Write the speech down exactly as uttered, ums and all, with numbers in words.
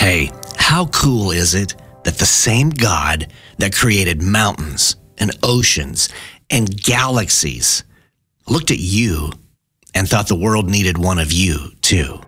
Hey, how cool is it that the same God that created mountains and oceans and galaxies looked at you and thought the world needed one of you too?